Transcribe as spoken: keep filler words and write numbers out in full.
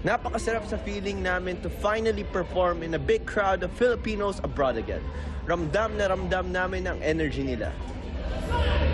Napakasarap sa feeling namin to finally perform in a big crowd of Filipinos abroad again. Ramdam na ramdam namin ang energy nila.